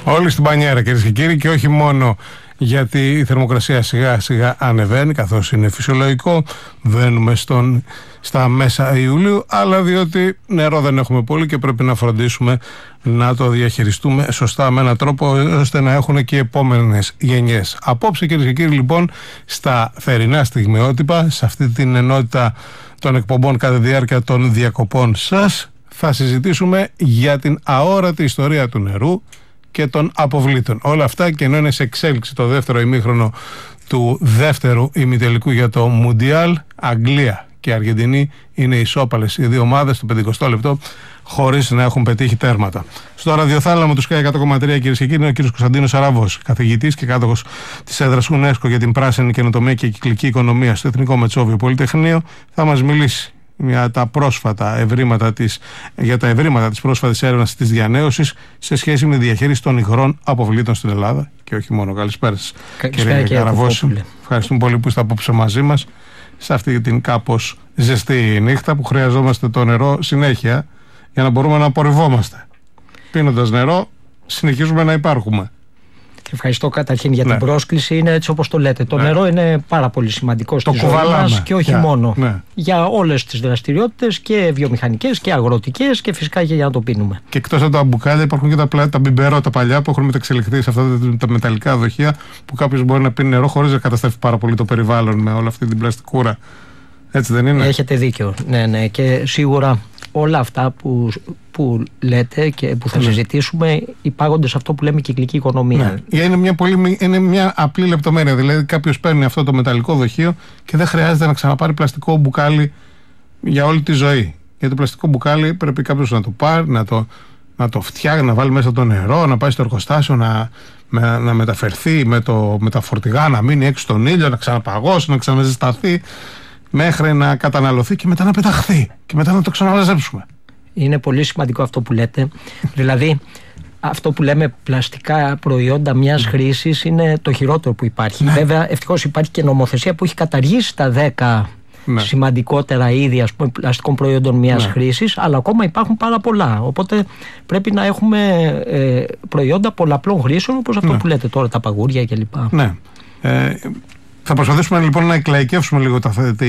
Όλοι στην πανιέρα, κυρίες και κύριοι, και όχι μόνο γιατί η θερμοκρασία σιγά σιγά ανεβαίνει, καθώς είναι φυσιολογικό, βαίνουμε στα μέσα Ιουλίου, αλλά διότι νερό δεν έχουμε πολύ και πρέπει να φροντίσουμε να το διαχειριστούμε σωστά με έναν τρόπο ώστε να έχουν και οι επόμενες γενιές. Απόψε, κυρίες και κύριοι, λοιπόν, στα θερινά στιγμιότυπα, σε αυτή την ενότητα των εκπομπών κατά τη διάρκεια των διακοπών σας, θα συζητήσουμε για την αόρατη ιστορία του νερού και των αποβλήτων. Όλα αυτά, και ενώ είναι σε εξέλιξη το δεύτερο ημίχρονο του δεύτερου ημιτελικού για το Μουντιάλ, Αγγλία και Αργεντινή είναι ισόπαλες οι δύο ομάδες στο 50 λεπτό, χωρίς να έχουν πετύχει τέρματα. Στο ραδιοθάλαμο του Sky 100,3, κυρίες και κύριοι, είναι ο κύριος Κωνσταντίνος Αραβός, καθηγητής και κάτοχος της έδρας UNESCO για την πράσινη καινοτομία και κυκλική οικονομία στο Εθνικό Μετσόβιο Πολυτεχνείο. Θα μας μιλήσει για τα ευρήματα της πρόσφατης έρευνας της διανέωσης σε σχέση με τη διαχείριση των υγρών αποβλήτων στην Ελλάδα και όχι μόνο. Καλησπέρα σας, κύριε Καραβώση. Ευχαριστούμε πολύ που είστε απόψε μαζί μας σε αυτή την κάπως ζεστή νύχτα που χρειαζόμαστε το νερό συνέχεια για να μπορούμε να απορριβόμαστε. Πίνοντας νερό συνεχίζουμε να υπάρχουμε. Ευχαριστώ καταρχήν για την πρόσκληση. Είναι έτσι όπως το λέτε. Το νερό είναι πάρα πολύ σημαντικό στη ζωή μας και όχι μόνο. Για όλες τις δραστηριότητες, και βιομηχανικές και αγροτικές, και φυσικά και για να το πίνουμε. Και εκτός από τα μπουκάλια υπάρχουν και τα μπιμπερό, τα παλιά, που έχουν μεταξελιχθεί σε αυτά τα μεταλλικά δοχεία, που κάποιος μπορεί να πίνει νερό χωρίς να καταστρέφει πάρα πολύ το περιβάλλον με όλη αυτή την πλαστικούρα. Έτσι δεν είναι? Έχετε δίκιο. Ναι. Και σίγουρα όλα αυτά που λέτε και που θα συζητήσουμε υπάγονται σε αυτό που λέμε κυκλική οικονομία. Ναι. Είναι μια απλή λεπτομέρεια. Δηλαδή, κάποιος παίρνει αυτό το μεταλλικό δοχείο και δεν χρειάζεται να ξαναπάρει πλαστικό μπουκάλι για όλη τη ζωή. Γιατί το πλαστικό μπουκάλι πρέπει κάποιος να το πάρει, να το φτιάξει, να βάλει μέσα το νερό, να πάει στο εργοστάσιο, να μεταφερθεί με τα φορτηγά, να μείνει έξω στον ήλιο, να ξαναπαγώσει, να ξαναζεσταθεί, μέχρι να καταναλωθεί και μετά να πεταχθεί και μετά να το ξαναμαζέψουμε. Είναι πολύ σημαντικό αυτό που λέτε. Δηλαδή, αυτό που λέμε πλαστικά προϊόντα μιας χρήσης είναι το χειρότερο που υπάρχει. Βέβαια, ευτυχώς υπάρχει και νομοθεσία που έχει καταργήσει τα 10 σημαντικότερα είδη, ας πούμε, πλαστικών προϊόντων μιας χρήσης, αλλά ακόμα υπάρχουν πάρα πολλά. Οπότε πρέπει να έχουμε προϊόντα πολλαπλών χρήσεων, όπως αυτό που λέτε τώρα, τα παγούρια κλπ. Ναι. Θα προσπαθήσουμε λοιπόν να εκλαϊκεύσουμε λίγο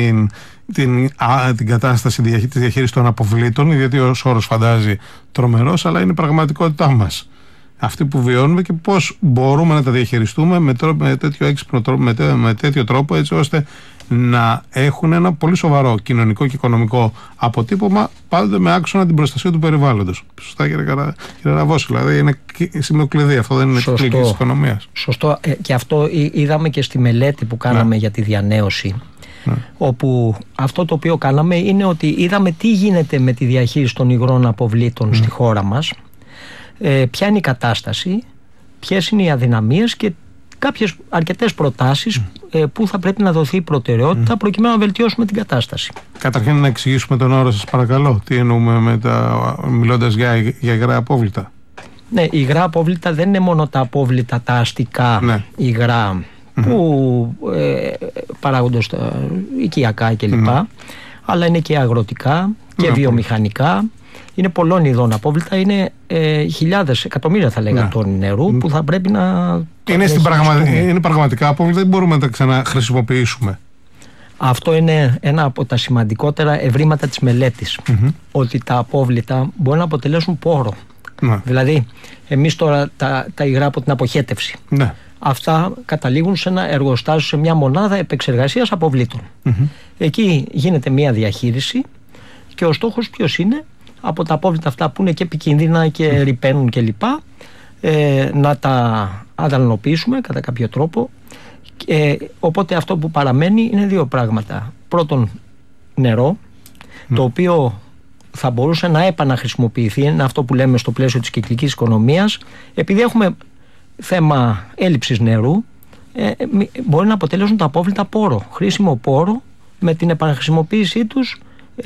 την κατάσταση της διαχείρισης των αποβλήτων, γιατί ο όρος φαντάζει τρομερός, αλλά είναι η πραγματικότητά μας. Αυτή που βιώνουμε και πώς μπορούμε να τα διαχειριστούμε με τέτοιο έξυπνο τρόπο, με τέτοιο τρόπο, έτσι ώστε να έχουν ένα πολύ σοβαρό κοινωνικό και οικονομικό αποτύπωμα, πάντοτε με άξονα την προστασία του περιβάλλοντος. Σωστά, κύριε Ραβώση, δηλαδή είναι σημείο κλειδί. Αυτό δεν είναι κυκλική της οικονομίας. Σωστό. Και αυτό είδαμε και στη μελέτη που κάναμε για τη διανέωση. Όπου αυτό το οποίο κάναμε είναι ότι είδαμε τι γίνεται με τη διαχείριση των υγρών αποβλήτων στη χώρα μας, ποια είναι η κατάσταση, ποιες είναι οι αδυναμίες και κάποιες αρκετές προτάσεις που θα πρέπει να δοθεί προτεραιότητα προκειμένου να βελτιώσουμε την κατάσταση. Καταρχήν να εξηγήσουμε τον όρο σας, παρακαλώ. Τι εννοούμε μιλώντας για υγρά απόβλητα? Ναι, υγρά απόβλητα δεν είναι μόνο τα απόβλητα τα αστικά υγρά που παράγονται στα οικιακά κλπ. Αλλά είναι και αγροτικά και βιομηχανικά. Είναι πολλών ειδών απόβλητα, είναι χιλιάδες, εκατομμύρια θα λέγα τόνοι νερού που θα πρέπει να... Είναι πραγματικά απόβλητα, δεν μπορούμε να τα ξαναχρησιμοποιήσουμε. Αυτό είναι ένα από τα σημαντικότερα ευρήματα της μελέτης. Ότι τα απόβλητα μπορεί να αποτελέσουν πόρο. Δηλαδή, εμείς τώρα τα υγρά από την αποχέτευση. Αυτά καταλήγουν σε ένα εργοστάσιο, σε μια μονάδα επεξεργασίας αποβλήτων. Εκεί γίνεται μια διαχείριση και ο στόχος ποιος είναι? Από τα απόβλητα αυτά που είναι και επικίνδυνα και ρυπαίνουν κλπ, να τα αδρανοποιήσουμε κατά κάποιο τρόπο. Οπότε αυτό που παραμένει είναι δύο πράγματα. Πρώτον, νερό, το οποίο θα μπορούσε να επαναχρησιμοποιηθεί, είναι αυτό που λέμε στο πλαίσιο της κυκλικής οικονομίας. Επειδή έχουμε θέμα έλλειψης νερού, μπορεί να αποτελέσουν τα απόβλητα πόρο, χρήσιμο πόρο, με την επαναχρησιμοποίησή τους,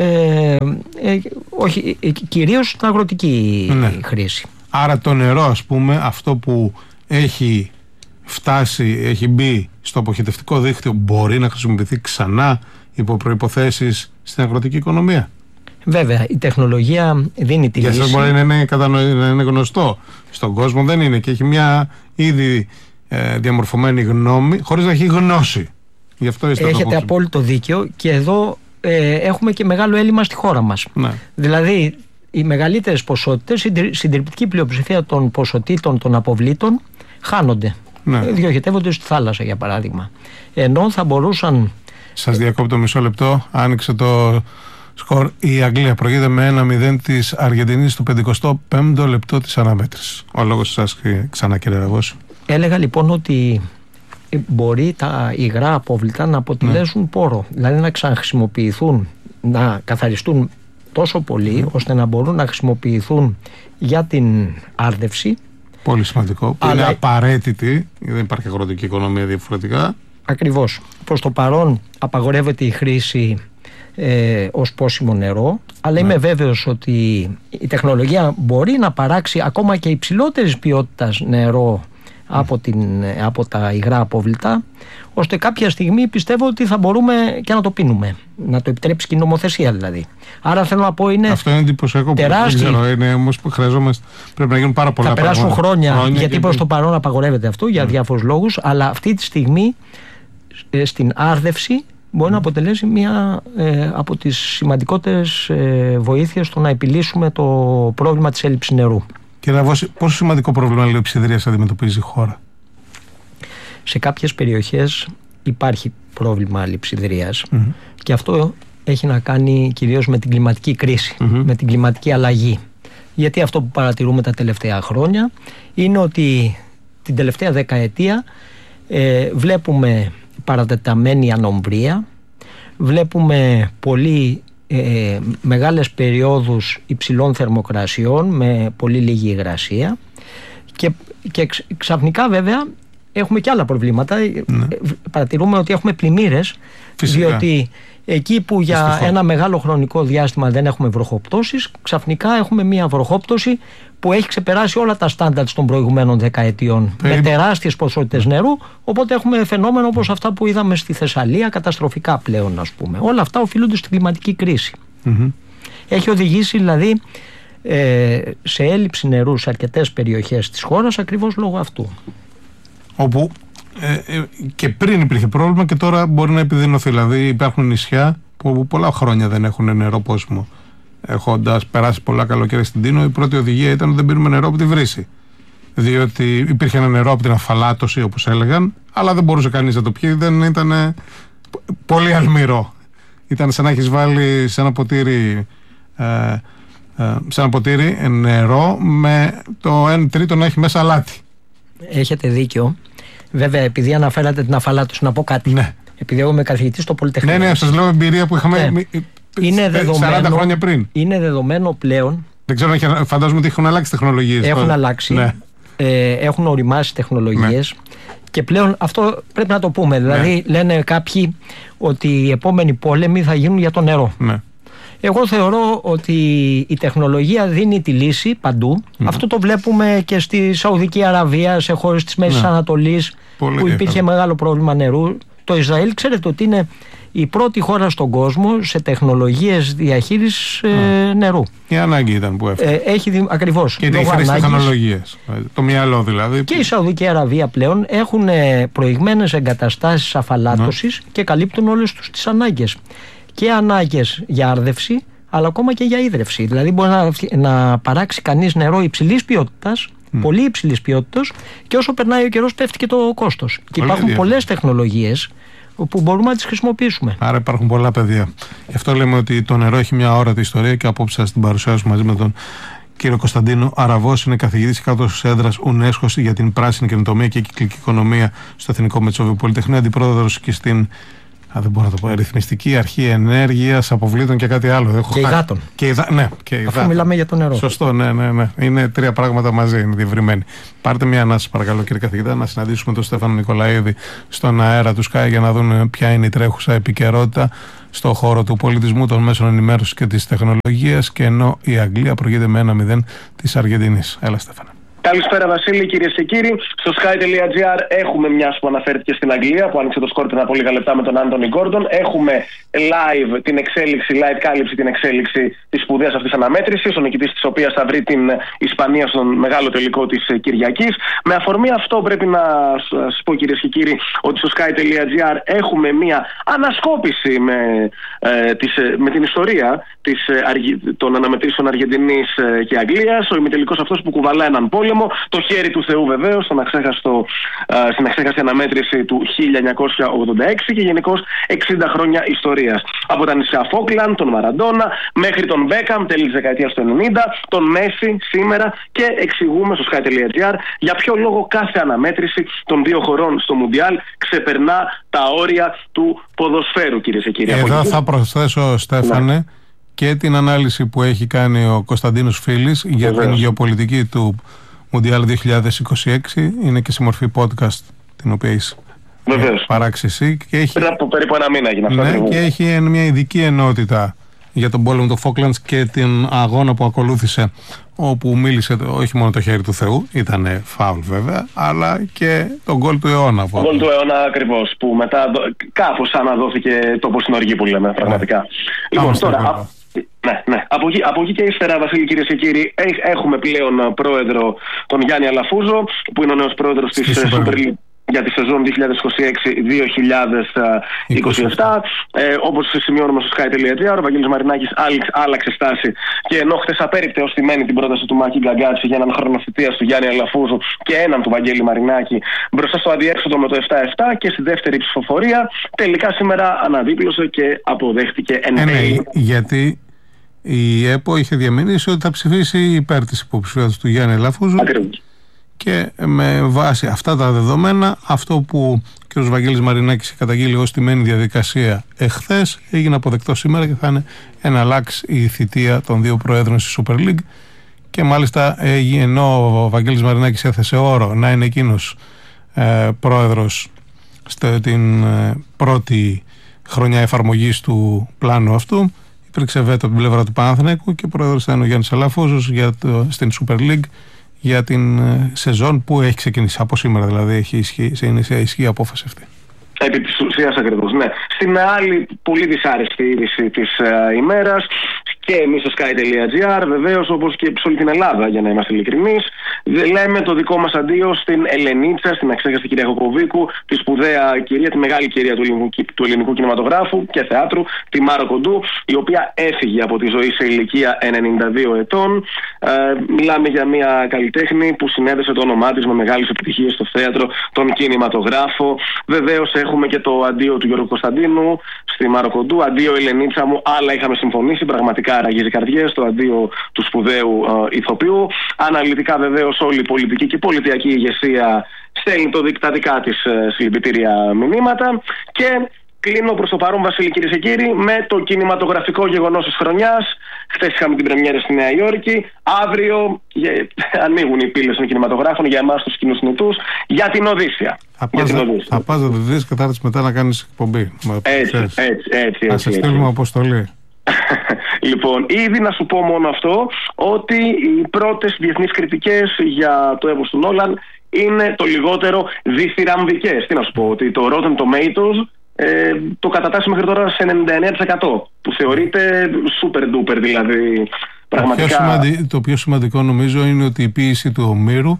όχι, κυρίως στην αγροτική χρήση. Άρα το νερό, ας πούμε, αυτό που έχει έχει μπει στο αποχετευτικό δίκτυο, μπορεί να χρησιμοποιηθεί ξανά υπό προϋποθέσεις στην αγροτική οικονομία? Βέβαια, η τεχνολογία δίνει τη λύση. Για σας μπορεί να είναι γνωστό στον κόσμο, δεν είναι, και έχει μια ήδη διαμορφωμένη γνώμη χωρίς να έχει γνώση. Γι' αυτό έχετε απόλυτο δίκιο, και εδώ έχουμε και μεγάλο έλλειμμα στη χώρα μας. Ναι. Δηλαδή, οι μεγαλύτερες ποσότητες, η συντριπτική πλειοψηφία των ποσοτήτων των αποβλήτων χάνονται. Ναι. Διοχετεύονται στη θάλασσα, για παράδειγμα. Ενώ θα μπορούσαν. Σας διακόπτω μισό λεπτό. Άνοιξε το σκορ. Η Αγγλία προηγείται με 1-0 της Αργεντινής στο 55ο λεπτό της αναμέτρησης. Ο λόγος σας ξανά, κύριε Αραβώση. Έλεγα λοιπόν ότι μπορεί τα υγρά απόβλητα να αποτελέσουν πόρο. Δηλαδή να ξαναχρησιμοποιηθούν, να καθαριστούν τόσο πολύ ώστε να μπορούν να χρησιμοποιηθούν για την άρδευση. Πολύ σημαντικό. Που είναι απαραίτητη. Δεν υπάρχει αγροτική οικονομία διαφορετικά. Ακριβώς. Προς το παρόν απαγορεύεται η χρήση ως πόσιμο νερό, αλλά είμαι βέβαιος ότι η μπορεί να παράξει ακόμα και υψηλότερης ποιότητας νερό από τα υγρά απόβλητα, ώστε κάποια στιγμή πιστεύω ότι θα μπορούμε και να το πίνουμε. Να το επιτρέψει και η νομοθεσία δηλαδή. Άρα θέλω να πω αυτό είναι εντυπωσιακό. τεράστιο. Δεν ξέρω, είναι όμως που χρειαζόμαστε. Πρέπει να γίνουν πάρα πολλά πράγματα. Θα περάσουν χρόνια γιατί προς το παρόν απαγορεύεται αυτό για διάφορους λόγους, αλλά αυτή τη στιγμή στην άρδευση μπορεί να αποτελέσει μία από τις σημαντικότερες βοήθειες στο να επιλύσουμε το πρόβλημα της έλλειψης νερού. Κύριε Αραβώση, πόσο σημαντικό πρόβλημα λειψιδρίας αντιμετωπίζει η χώρα? Σε κάποιες περιοχές υπάρχει πρόβλημα λειψιδρίας και αυτό έχει να κάνει κυρίως με την κλιματική κρίση, με την κλιματική αλλαγή. Γιατί αυτό που παρατηρούμε τα τελευταία χρόνια είναι ότι την τελευταία δεκαετία βλέπουμε παρατεταμένη ανομβρία, βλέπουμε πολύ μεγάλες περιόδους υψηλών θερμοκρασιών με πολύ λίγη υγρασία και ξαφνικά βέβαια έχουμε και άλλα προβλήματα. Παρατηρούμε ότι έχουμε πλημμύρες. Φυσικά. Διότι εκεί που για ένα μεγάλο χρονικό διάστημα δεν έχουμε βροχοπτώσεις, ξαφνικά έχουμε μια βροχόπτωση που έχει ξεπεράσει όλα τα στάνταρτς των προηγουμένων δεκαετιών με τεράστιες ποσότητες νερού, οπότε έχουμε φαινόμενα όπως αυτά που είδαμε στη Θεσσαλία, καταστροφικά πλέον, ας πούμε. Όλα αυτά οφείλονται στην κλιματική κρίση. Έχει οδηγήσει δηλαδή σε έλλειψη νερού σε αρκετές περιοχές της χώρας ακριβώς λόγω αυτού. Όπου και πριν υπήρχε πρόβλημα και τώρα μπορεί να επιδεινωθεί. Δηλαδή υπάρχουν νησιά που πολλά χρόνια δεν έχουν νερό πόσιμο. Έχοντας περάσει πολλά καλοκαίρια στην Τίνο, η πρώτη οδηγία ήταν ότι δεν πίνουμε νερό από τη βρύση. Διότι υπήρχε ένα νερό από την αφαλάτωση, όπως έλεγαν, αλλά δεν μπορούσε κανείς να το πιει, δεν ήταν πολύ αλμυρό. Ήταν σαν να έχεις βάλει σε ένα ποτήρι νερό με το 1/3 να έχει μέσα αλάτι. Έχετε δίκιο. Βέβαια, επειδή αναφέρατε την αφαλάτωση, να πω κάτι. Ναι. Επειδή εγώ είμαι καθηγητής στο Πολυτεχνείο. Ναι, σας λέω εμπειρία που είχαμε 40 χρόνια πριν. Είναι δεδομένο πλέον. Δεν ξέρω, φαντάζομαι ότι έχουν αλλάξει τεχνολογίες. Έχουν αλλάξει. Ναι. Έχουν οριμάσει τεχνολογίες. Ναι. Και πλέον αυτό πρέπει να το πούμε. Δηλαδή, λένε κάποιοι ότι οι επόμενοι πόλεμοι θα γίνουν για το νερό. Ναι. Εγώ θεωρώ ότι η τεχνολογία δίνει τη λύση παντού. Αυτό το βλέπουμε και στη Σαουδική Αραβία, σε χώρες της Μέσης Ανατολής, που υπήρχε μεγάλο πρόβλημα νερού. Το Ισραήλ, ξέρετε ότι είναι η πρώτη χώρα στον κόσμο σε τεχνολογίες διαχείρισης νερού. Η ανάγκη ήταν που έφερε. Ακριβώς. Και η χρήση τεχνολογίες. Το μυαλό δηλαδή. Και η Σαουδική Αραβία πλέον έχουν προηγμένες εγκαταστάσεις αφαλάτωσης και καλύπτουν όλες τους τις ανάγκες. Και ανάγκες για άρδευση, αλλά ακόμα και για ίδρυυση. Δηλαδή μπορεί να παράξει κανείς νερό υψηλής ποιότητας, πολύ υψηλής ποιότητας, και όσο περνάει ο καιρός πέφτει και το κόστος. Και υπάρχουν πολλές τεχνολογίες που μπορούμε να τις χρησιμοποιήσουμε. Άρα υπάρχουν πολλά πεδία. Γι' αυτό λέμε ότι το νερό έχει μια όρατη ιστορία και απόψε σας την παρουσιάσουμε μαζί με τον κύριο Κωνσταντίνο Αραβώση. Είναι καθηγητής κάτω έδρας UNESCO για την πράσινη καινοτομία και κυκλική οικονομία στο Εθνικό Μετσόβιο Πολυτεχνείο, αντιπρόεδρος και στην δεν μπορώ να το πω, Ρυθμιστική Αρχή Ενέργειας, Αποβλήτων και κάτι άλλο. Και υδάτων. Αφού μιλάμε για το νερό. Σωστό, ναι. Είναι τρία πράγματα μαζί, είναι διευρυμένοι. Πάρτε μια ανάσα, παρακαλώ, κύριε καθηγητά, να συναντήσουμε τον Στέφανο Νικολαίδη στον αέρα του Sky για να δούμε ποια είναι η τρέχουσα επικαιρότητα στον χώρο του πολιτισμού, των μέσων ενημέρωσης και της τεχνολογίας. Και ενώ η Αγγλία προηγείται με 1-0 της Αργεντινής. Έλα, Στέφανο. Καλησπέρα Βασίλη, κυρίες και κύριοι. Στο sky.gr έχουμε μια που αναφέρθηκε στην Αγγλία, που άνοιξε το σκορ πριν από λίγα λεπτά με τον Άντονι Γκόρντον. Έχουμε live την εξέλιξη, live κάλυψη την εξέλιξη της σπουδαίας αυτής αναμέτρησης, ο νικητής της οποίας θα βρει την Ισπανία στον μεγάλο τελικό της Κυριακής. Με αφορμή αυτό πρέπει να σας πω, κυρίες και κύριοι, ότι στο sky.gr έχουμε μια ανασκόπηση με την ιστορία των αναμετρήσεων Αργεντινής και Αγγλίας. Ο ημιτελικός αυτός που κουβαλά έναν πόλεμο, το χέρι του Θεού βεβαίως, στην αξέχαστη αναμέτρηση του 1986 και γενικώς 60 χρόνια ιστορίας. Από τα νησιά Φόκλαντ, τον Μαραντόνα, μέχρι τον Μπέκαμ, τέλη της δεκαετίας του 90, τον Μέση σήμερα, και εξηγούμε στο sky.gr για ποιο λόγο κάθε αναμέτρηση των δύο χωρών στο Μουντιάλ ξεπερνά τα όρια του ποδοσφαίρου, κυρίες και κύριοι. Εδώ θα προσθέσω, Στέφανε, και την ανάλυση που έχει κάνει ο Κωνσταντίνος Φίλης για την γεωπολιτική του Μουντιάλ 2026. Είναι και σε μορφή podcast, την οποία έχει παράξει εσύ. Πριν από περίπου ένα μήνα έγινε αυτό. Ναι, και έχει μια ειδική ενότητα για τον πόλεμο του Φόκλαντς και την αγώνα που ακολούθησε, όπου μίλησε όχι μόνο το χέρι του Θεού, ήταν φάουλ βέβαια, αλλά και τον γκολ του αιώνα. Τον γκολ του αιώνα ακριβώς, που μετά κάπως αναδόθηκε τόπος στην οργή που λέμε πραγματικά. Λοιπόν, τώρα... Ναι. Από εκεί και ύστερα, Βασίλη, κυρίες και κύριοι, έχουμε πλέον πρόεδρο τον Γιάννη Αλαφούζο, που είναι ο νέος πρόεδρος της Super League για τη σεζόν 2026-2027. Όπως σημειώνουμε στο sky.gr, ο Βαγγέλης Μαρινάκης άλλαξε στάση, και ενώ χθες απέρριπτε ως τιμένη την πρόταση του Μάκη Γκαγκάτση για έναν χρόνο θητείας του Γιάννη Αλαφούζου και έναν του Βαγγέλη Μαρινάκη μπροστά στο αδιέξοδο με το 7-7 και στη δεύτερη ψηφοφορία, τελικά σήμερα αναδίπλωσε και αποδέχτηκε εν τέλει. Γιατί η ΕΠΟ είχε διαμηνήσει ότι θα ψηφίσει υπέρ της υποψηφιότητας του Γιάννη Αλαφούζου. Ακριβώς. Και με βάση αυτά τα δεδομένα, αυτό που ο κ. Βαγγέλης Μαρινάκης είχε καταγγείλει ως τιμένη διαδικασία εχθές, έγινε αποδεκτό σήμερα και θα είναι εναλλάξ η θητεία των δύο προέδρων στη Super League. Και μάλιστα, ενώ ο Βαγγέλης Μαρινάκης έθεσε όρο να είναι εκείνος πρόεδρος στην πρώτη χρονιά εφαρμογής του πλάνου αυτού, υπήρξε βέτο από την πλευρά του Παναθηναϊκού και πρόεδρος θα είναι ο Γιάννης Αλαφούζος στην Super League για την σεζόν που έχει ξεκινήσει από σήμερα, δηλαδή είναι σε ισχύ η απόφαση αυτή. Επί της ουσίας ακριβώς, ναι. Στην άλλη πολύ δυσάρεστη είδηση της ημέρας, και εμείς στο sky.gr, βεβαίως, όπως και σε όλη την Ελλάδα, για να είμαστε ειλικρινείς, λέμε το δικό μας αντίο στην Ελενίτσα, στην αξέχαστη κυρία Κοκοβίκου, τη σπουδαία κυρία, τη μεγάλη κυρία του ελληνικού κινηματογράφου και θεάτρου, τη Μάρο Κοντού, η οποία έφυγε από τη ζωή σε ηλικία 92 ετών. Μιλάμε για μια καλλιτέχνη που συνέδεσε το όνομά της με μεγάλες επιτυχίες στο θέατρο, τον κινηματογράφο. Βεβαίως έχουμε και το αντίο του Γιώργου Κωνσταντίνου στη Μάρο Κοντού. Αντίο Ελενίτσα μου, άλλα είχαμε συμφωνήσει, πραγματικά ραγίζει καρδιές, το αντίο του σπουδαίου ηθοποιού. Αναλυτικά βεβαίως όλη η πολιτική και η πολιτιακή ηγεσία στέλνει τα δικά της συλληπιτήρια μηνύματα. Και κλείνω προς το παρόν, Βασίλη, κυρίες και κύριοι, με το κινηματογραφικό γεγονός της χρονιάς. Χθες είχαμε την πρεμιέρα στη Νέα Υόρκη. Αύριο ανοίγουν οι πύλες των κινηματογράφων για εμάς τους κοινοσυνητούς για την Οδύσσια. Θα πας να το δεις και θα έρθεις μετά να κάνεις εκπομπή. Έτσι. Θα σε στείλουμε αποστολή. Λοιπόν, ήδη να σου πω μόνο αυτό, ότι οι πρώτες διεθνείς κριτικές για το έργο του Νόλαν είναι το λιγότερο διθυραμβικές. Τι να σου πω, ότι το Rotten Tomatoes το κατατάσσει μέχρι τώρα σε 99%, που θεωρείται super duper, δηλαδή πραγματικά. Το πιο σημαντικό νομίζω είναι ότι η ποίηση του Ομήρου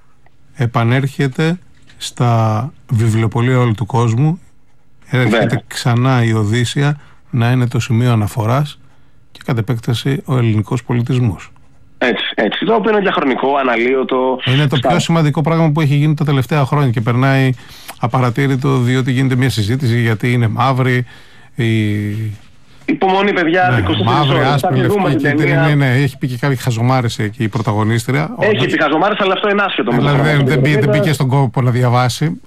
επανέρχεται στα βιβλιοπωλεία όλου του κόσμου. Έρχεται ξανά η Οδύσσια να είναι το σημείο αναφοράς και κατ' επέκταση ο ελληνικός πολιτισμός. Έτσι. Το οποίο είναι διαχρονικό, αναλύωτο. Είναι το πιο σημαντικό πράγμα που έχει γίνει τα τελευταία χρόνια και περνάει απαρατήρητο, διότι γίνεται μια συζήτηση γιατί είναι μαύρη. Υπομονή, παιδιά, 24 μαύρη, άσπρη, λευκή. Ναι, έχει πει και κάποιοι χαζομάρες εκεί η πρωταγωνίστρια. Έχει πει χαζομάρες, αλλά αυτό είναι άσχετο. Δεν μπήκε στον κόπο να διαβάσει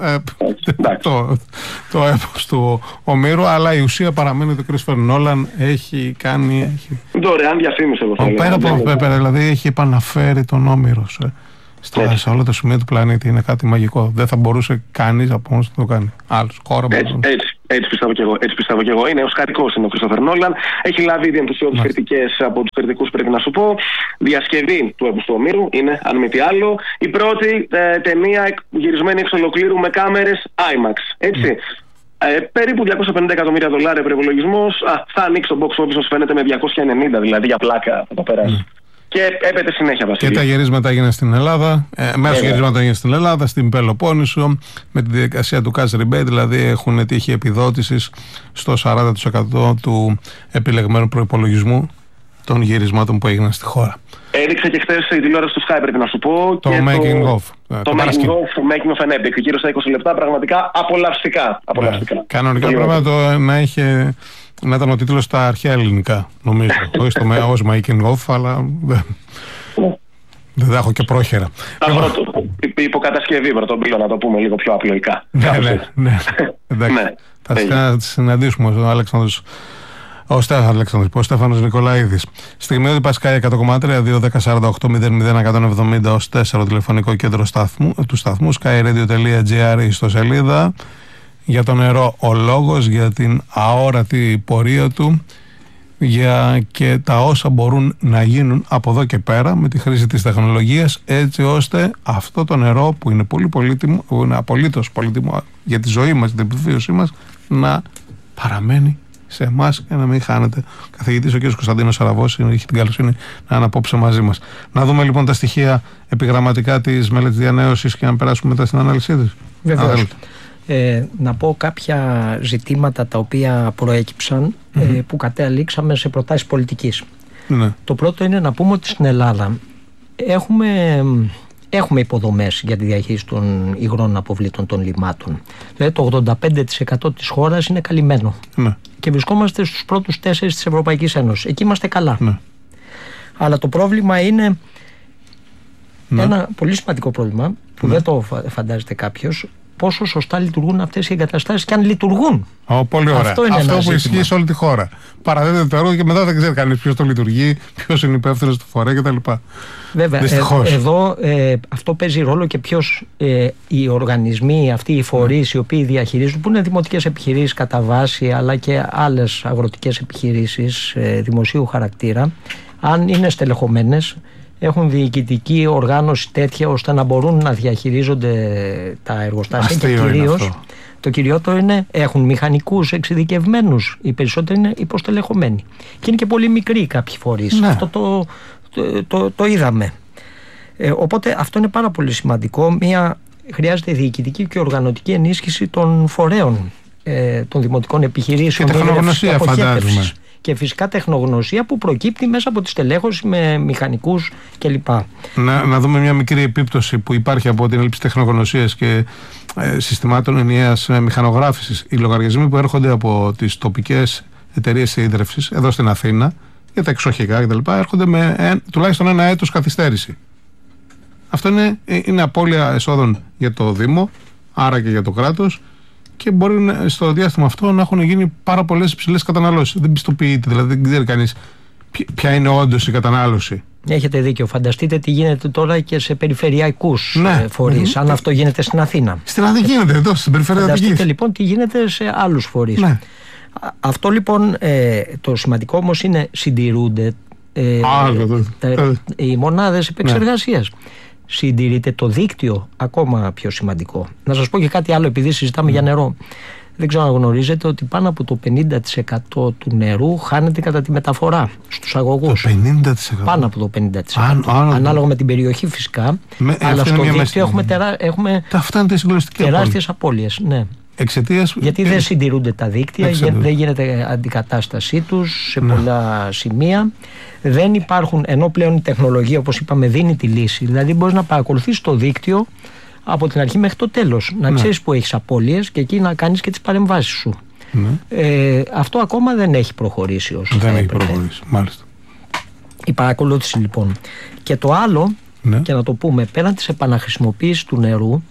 το έπος του Ομήρου, αλλά η ουσία παραμένει ότι ο Christopher Nolan έχει κάνει. Δωρεάν διαφήμιση, εγώ θα λέω. Πέρα, δηλαδή έχει επαναφέρει τον Όμηρο σε όλο το σημείο του πλανήτη. Είναι κάτι μαγικό. Δεν θα μπορούσε κανείς από μόνος να το κάνει. Άλλος χώρο. Έτσι πιστεύω και εγώ. Είναι οσκαρικός είναι ο Christopher Nolan. Έχει λάβει ήδη ενθουσιώδεις κριτικές από τους κριτικούς, πρέπει να σου πω. Διασκευή του Έπους του Ομήρου είναι, αν μη τι άλλο, η πρώτη ταινία γυρισμένη εξ ολοκλήρου με κάμερες IMAX. Έτσι. Περίπου $250 εκατομμύρια προϋπολογισμός. Θα ανοίξει το box office, όσο φαίνεται, με 290, δηλαδή για πλάκα θα το περάσει. Και έπεται συνέχεια, Βασίλη. Και τα γυρίσματα έγιναν στην Ελλάδα. Μέσω γυρίσματα έγιναν στην Ελλάδα, στην Πελοπόννησο, με τη διαδικασία του cash rebate, δηλαδή έχουν τύχη επιδότησης στο 40% του επιλεγμένου προϋπολογισμού των γυρισμάτων που έγιναν στη χώρα. Έδειξε και χθες η τηλεόραση του Sky, πρέπει να σου πω. Το making of. Το making of an epic. Γύρω στα 20 λεπτά, πραγματικά απολαυστικά. Κανονικά πρέπει να είχε. Να ήταν ο τίτλος στα αρχαία ελληνικά, νομίζω. Όχι στο ως making of, αλλά δεν θα έχω και πρόχειρα. Η υποκατασκευή πρωτοβουλία, να το πούμε λίγο πιο απλοϊκά. Ναι. Εντάξει, θα συναντήσουμε ο Στέφανος Νικολαίδης. Στιγμιότυπα Sky 100,3 2-10-48-00-170 ως 4 τηλεφωνικό κέντρο του σταθμού, skyradio.gr ιστοσελίδα. Για το νερό ο λόγος, για την αόρατη πορεία του, για και τα όσα μπορούν να γίνουν από εδώ και πέρα με τη χρήση της τεχνολογίας, έτσι ώστε αυτό το νερό που είναι πολύ πολύτιμο, που είναι απολύτως πολύτιμο για τη ζωή μας, την επιβίωσή μας, να παραμένει σε εμάς και να μην χάνεται. Ο καθηγητής ο κ. Κωνσταντίνος Σαραβός έχει την καλοσύνη να είναι απόψε μαζί μας. Να δούμε λοιπόν τα στοιχεία επιγραμματικά της μελέτης διανέωσης και να περάσουμε μετά στην ανάλυση της. Βεβαίως. Να πω κάποια ζητήματα τα οποία προέκυψαν που καταλήξαμε σε προτάσεις πολιτικής. Ναι. Το πρώτο είναι να πούμε ότι στην Ελλάδα έχουμε υποδομές για τη διαχείριση των υγρών αποβλήτων των λιμάτων. Δηλαδή το 85% της χώρας είναι καλυμμένο. Ναι. Και βρισκόμαστε στους πρώτους 4 της Ευρωπαϊκής Ένωσης. Εκεί είμαστε καλά. Ναι. Αλλά το πρόβλημα είναι ένα πολύ σημαντικό πρόβλημα που δεν το φαντάζεται κάποιος, πόσο σωστά λειτουργούν αυτές οι εγκαταστάσεις και αν λειτουργούν. Πολύ ωραία. Αυτό που ισχύει σε όλη τη χώρα. Παραδίδεται το έργο και μετά δεν ξέρει κανείς ποιος το λειτουργεί, ποιος είναι υπεύθυνος του φορέα κτλ. Βέβαια. Εδώ αυτό παίζει ρόλο και ποιος οι οργανισμοί, αυτοί οι φορείς οι οποίοι διαχειρίζουν, που είναι δημοτικές επιχειρήσεις κατά βάση, αλλά και άλλες αγροτικές επιχειρήσεις δημοσίου χαρακτήρα, αν είναι στελεχωμένες, έχουν διοικητική οργάνωση τέτοια ώστε να μπορούν να διαχειρίζονται τα εργοστάσια και κυρίως το κυριότερο είναι έχουν μηχανικούς εξειδικευμένους, οι περισσότεροι είναι υποστελεχωμένοι και είναι και πολύ μικροί κάποιοι φορείς. Ναι. Αυτό το είδαμε. Οπότε αυτό είναι πάρα πολύ σημαντικό. Χρειάζεται διοικητική και οργανωτική ενίσχυση των φορέων των δημοτικών επιχειρήσεων και τεχνογνωσία, φαντάζομαι. Και φυσικά τεχνογνωσία που προκύπτει μέσα από τη στελέχωση με μηχανικούς κλπ. Να δούμε μια μικρή επίπτωση που υπάρχει από την έλλειψη τεχνογνωσίας και συστημάτων ενιαίας μηχανογράφησης. Οι λογαριασμοί που έρχονται από τις τοπικές εταιρείες ίδρευσης εδώ στην Αθήνα για τα εξοχικά κτλ. Έρχονται με τουλάχιστον ένα έτος καθυστέρηση. Αυτό είναι απώλεια εσόδων για το Δήμο, άρα και για το κράτος. Και μπορεί στο διάστημα αυτό να έχουν γίνει πάρα πολλές υψηλές καταναλώσεις. Δεν πιστοποιείται, δηλαδή δεν ξέρει κανείς ποια είναι όντως η κατανάλωση. Έχετε δίκιο. Φανταστείτε τι γίνεται τώρα και σε περιφερειακούς φορείς, αν αυτό γίνεται στην Αθήνα. Στην Αθήνα γίνεται εδώ, στην περιφερειακή. Φανταστείτε λοιπόν τι γίνεται σε άλλους φορείς. Ναι. Αυτό λοιπόν το σημαντικό όμως είναι συντηρούνται οι μονάδες επεξεργασίας. Συντηρείται το δίκτυο, ακόμα πιο σημαντικό. Να σας πω και κάτι άλλο, επειδή συζητάμε για νερό. Δεν ξέρω αν γνωρίζετε ότι πάνω από το 50% του νερού χάνεται κατά τη μεταφορά στους αγωγούς. Το 50%. Πάνω από το 50%. Ανάλογα με την περιοχή φυσικά. Αλλά στο δίκτυο έχουμε τεράστιες απώλειες. Ναι. Γιατί δεν συντηρούνται τα δίκτυα, δεν γίνεται αντικατάστασή τους σε πολλά σημεία. Δεν υπάρχουν, ενώ πλέον η τεχνολογία, όπως είπαμε, δίνει τη λύση. Δηλαδή μπορείς να παρακολουθείς το δίκτυο από την αρχή μέχρι το τέλος. Να ξέρεις που έχεις απώλειες και εκεί να κάνεις και τις παρεμβάσεις σου. Αυτό ακόμα δεν έχει προχωρήσει όσο δεν έχει προχωρήσει, μάλιστα. Η παρακολούθηση λοιπόν. Και το άλλο, και να το πούμε, πέραν της επαναχρησιμοποίησης του νερού,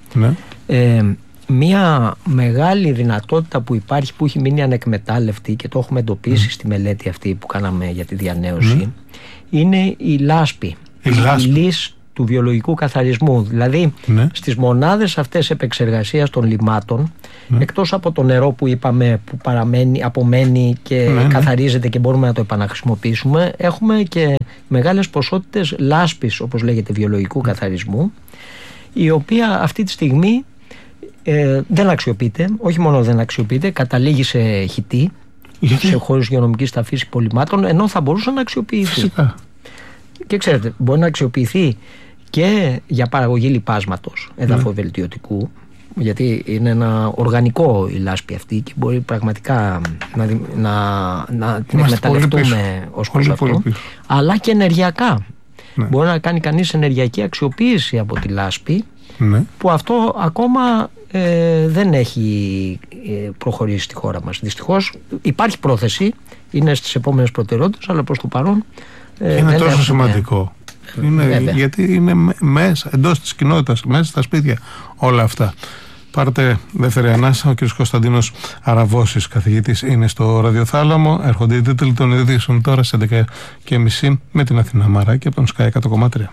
μία μεγάλη δυνατότητα που υπάρχει, που έχει μείνει ανεκμετάλλευτη και το έχουμε εντοπίσει στη μελέτη αυτή που κάναμε για τη διανέωση, είναι η λάσπη. Η λύση του βιολογικού καθαρισμού. Δηλαδή στις μονάδες αυτές επεξεργασίας των λιμάτων, εκτός από το νερό που είπαμε που απομένει και καθαρίζεται και μπορούμε να το επαναχρησιμοποιήσουμε, έχουμε και μεγάλες ποσότητες λάσπης, όπως λέγεται, βιολογικού καθαρισμού, η οποία αυτή τη στιγμή δεν αξιοποιείται. Όχι μόνο δεν αξιοποιείται, καταλήγει σε χυτή, σε χώρους υγειονομικής ταφής υπολειμμάτων, ενώ θα μπορούσε να αξιοποιηθεί. Φυσικά. Και ξέρετε, μπορεί να αξιοποιηθεί και για παραγωγή λιπάσματος εδαφοβελτιωτικού, γιατί είναι ένα οργανικό η λάσπη αυτή και μπορεί πραγματικά να την εκμεταλλευτούμε ως προς αυτό, αλλά και ενεργειακά. Μπορεί να κάνει κανείς ενεργειακή αξιοποίηση από τη λάσπη, που αυτό ακόμα δεν έχει προχωρήσει στη χώρα μας. Δυστυχώς υπάρχει πρόθεση, είναι στις επόμενες προτεραιότητες, αλλά προς το παρόν είναι τόσο σημαντικό. Γιατί είναι μέσα, εντός της κοινότητας, μέσα στα σπίτια όλα αυτά. Πάρτε δεύτερη ανάσα. Ο κ. Κωνσταντίνος Αραβώσης, καθηγητής, είναι στο ραδιοθάλαμο. Έρχονται οι τίτλοι των ειδήσεων τώρα σε 11:30 με την Αθηνά Μαράκη από τον Sky 100,3.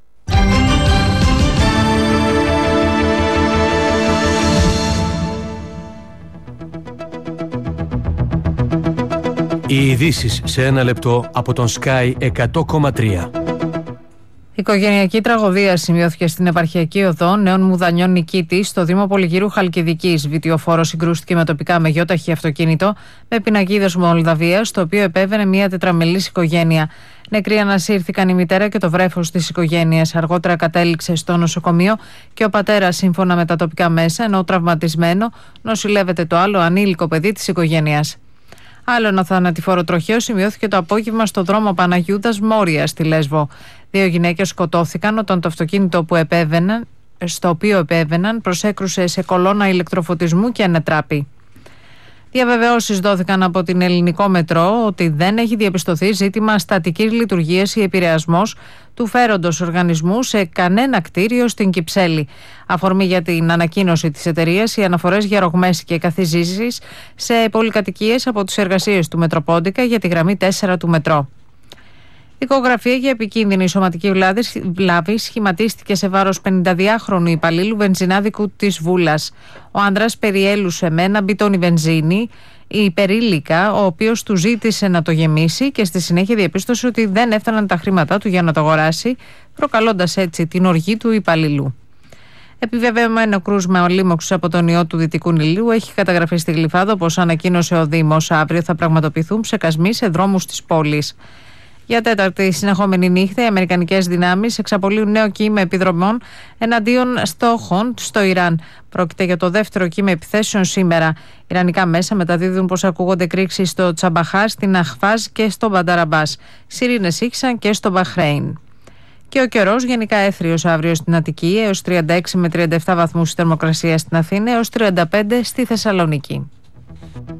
Οι ειδήσεις σε ένα λεπτό από τον Sky 100,3. Οικογενειακή τραγωδία σημειώθηκε στην επαρχιακή οδό Νέων Μουδανιών Νικήτης, στο Δήμο Πολυγύρου Χαλκιδικής. Βιτιοφόρος συγκρούστηκε με τοπικά με γιόταχη αυτοκίνητο με πινακίδες Μολδαβίας, το οποίο επέβαινε μια τετραμελής οικογένεια. Νεκροί ανασύρθηκαν η μητέρα και το βρέφος της οικογένειας. Αργότερα κατέληξε στο νοσοκομείο και ο πατέρας, σύμφωνα με τα τοπικά μέσα, ενώ τραυματισμένο νοσηλεύεται το άλλο ανήλικο παιδί της οικογένειας. Άλλο ένα θανατηφόρο τροχαίο σημειώθηκε το απόγευμα στο δρόμο Παναγιώτας Μόρια στη Λέσβο. 2 γυναίκες σκοτώθηκαν όταν το αυτοκίνητο στο οποίο επέβαιναν προσέκρουσε σε κολόνα ηλεκτροφωτισμού και ανετράπη. Διαβεβαιώσεις δόθηκαν από την Ελληνικό Μετρό ότι δεν έχει διαπιστωθεί ζήτημα στατικής λειτουργίας ή επηρεασμός του φέροντος οργανισμού σε κανένα κτίριο στην Κυψέλη. Αφορμή για την ανακοίνωση της εταιρείας οι αναφορές για ρογμές και καθιζήσεις σε πολυκατοικίες από τις εργασίες του Μετροπόντικα για τη γραμμή 4 του Μετρό. Δικογραφία για επικίνδυνη σωματική βλάβη σχηματίστηκε σε βάρος 52χρονου υπαλλήλου βενζινάδικου της Βούλας. Ο άντρας περιέλουσε με ένα μπιτόνι βενζίνη υπερήλικα, ο οποίος του ζήτησε να το γεμίσει και στη συνέχεια διαπίστωσε ότι δεν έφταναν τα χρήματά του για να το αγοράσει, προκαλώντας έτσι την οργή του υπαλλήλου. Επιβεβαιωμένο κρούσμα λίμωξης από τον ιό του Δυτικού Νειλίου έχει καταγραφεί στη Γλυφάδα, όπως ανακοίνωσε ο Δήμος. Αύριο θα πραγματοποιηθούν ψεκασμοί σε δρόμους της πόλης. Για τέταρτη συνεχόμενη νύχτα, οι αμερικανικές δυνάμεις εξαπολύουν νέο κύμα επιδρομών εναντίον στόχων στο Ιράν. Πρόκειται για το δεύτερο κύμα επιθέσεων σήμερα. Ιρανικά μέσα μεταδίδουν πως ακούγονται εκρήξεις στο Τσαμπαχάρ, στην Αχβάζ και στο Μπανταραμπάς. Σιρήνες ήχησαν και στο Μπαχρέιν. Και ο καιρός γενικά έθριος αύριο στην Αττική, έως 36 με 37 βαθμούς θερμοκρασία στην Αθήνα, έως 35 στη Θεσσαλονίκη.